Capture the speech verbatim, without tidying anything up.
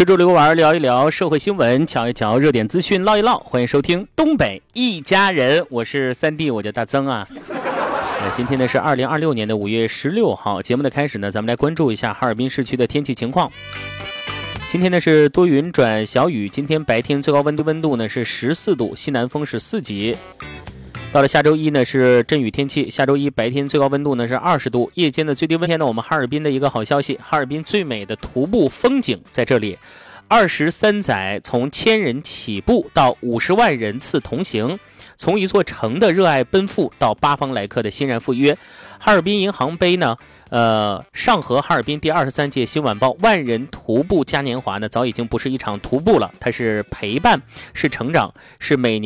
吃住溜玩，聊一聊社会新闻，瞧一瞧热点资讯，唠一唠。欢迎收听东北一家人，我是三弟，我叫大曾啊。呃，今天呢是二零二六年的五月十六号。节目的开始呢，咱们来关注一下哈尔滨市区的天气情况。今天呢是多云转小雨，今天白天最高温度温度呢是十四度，西南风是四级。到了下周一呢是阵雨天气，下周一白天最高温度呢是二十度，夜间的最低温天呢，我们哈尔滨的一个好消息，哈尔滨最美的徒步风景在这里。二十三载从千人起步到五十万人次同行，从一座城的热爱奔赴到八方来客的欣然赴约。哈尔滨银行杯呢呃，上合哈尔滨第二十三届新晚报万人徒步嘉年华呢，早已经不是一场徒步了，它是陪伴，是成长，是每年